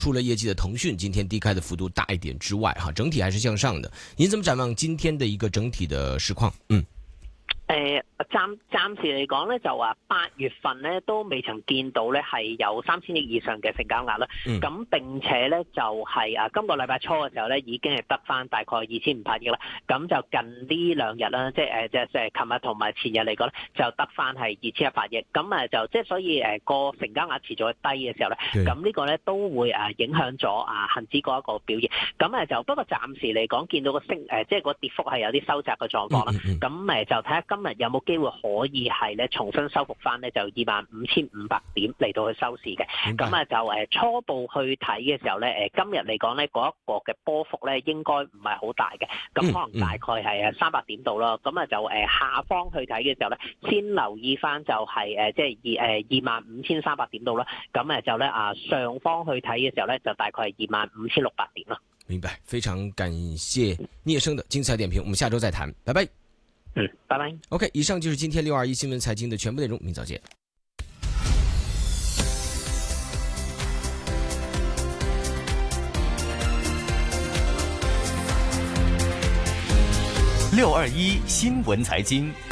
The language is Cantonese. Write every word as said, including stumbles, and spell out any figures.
出了業績的騰訊今天低開的幅度大一點之外，哈，整體還是向上的。您怎麼展望今天的一個整體的市況？嗯。 誒暫暫時嚟講咧，就話八月份咧都未曾見到咧係有三千億以上嘅成交額啦。咁、嗯、並且咧就係、是、啊今個禮拜初嘅時候咧已經係得翻大概二千五百億啦。咁就近呢兩日啦，即係誒即係即係琴日同埋前日嚟講咧，就得翻係二千一百億。咁誒就即係所以誒個成交額持續低嘅時候咧，咁呢個咧都會誒影響咗啊恆指嗰一個表現。咁誒就不過暫時嚟講見到個升誒即係個跌幅係有啲收窄嘅狀況啦。咁、嗯、誒、嗯、就睇下今日有冇機會可以係咧重新收復翻咧，就二萬五千五百點嚟到去收市嘅。咁啊就誒初步去睇嘅時候咧，誒今日嚟講咧嗰一個嘅波幅咧應該唔係好大嘅，咁可能大概係誒三百點度啦。咁啊就誒下方去睇嘅時候咧，先留意翻就係誒即係二誒二萬五千三百點度啦。咁誒就咧啊上方去睇嘅時候咧，就大概係二萬五千六百點啦。 明白，非常感謝聶生的精彩點評，我們下周再談，拜拜。 嗯，拜拜。 OK， 以上就是今天六二一新聞財經的全部內容，明早見。 六二一新聞財經。